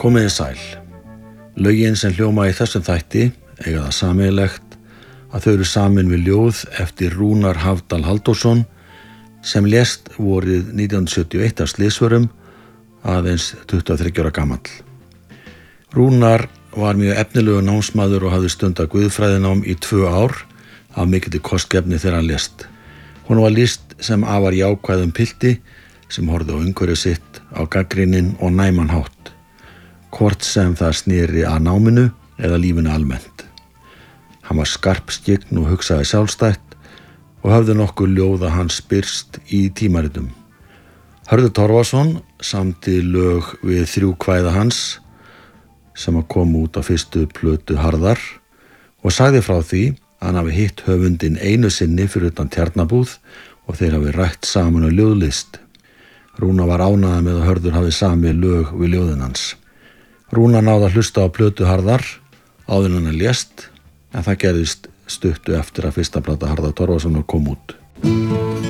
Komiði sæl. Lögin sem hljóma í þessum þætti eiga það sameiginlegt að þau eru samin við ljóð eftir Rúnar Hafdal Halldórsson sem lést vorið 1971 af slysförum, aðeins 23 ára gamall. Rúnar var mjög efnilegur námsmaður og hafði stundað guðfræðinám í 2 ár af mikilli kostgæfni þegar hann lést. Honum var lýst sem afar jákvæðum pilti sem horfði á umhverfið sitt á gagnrýninn og næman hátt, hvort sem það sneri að náminu eða lífinu almennt. Hann var skarpskyggn og hugsaði sjálfstætt og höfðu nokkur ljóða hans birst í tímaritum. Hörður Torfason samdi lög við 3 kvæða hans sem að koma út á fyrstu plötu Harðar og sagði frá því að hann hafi hitt höfundinn einu sinni fyrir utan Tjarnabúð og þeir hafi rætt saman á ljóðlist. Rúnar var ánægður með að Hörður hafi samið lög við ljóðin hans. Rúnar náði að hlusta á plötu Harðar áður en hann lést, en það gerðist stuttu eftir að fyrsta plata Harðar Torfasonar kom út.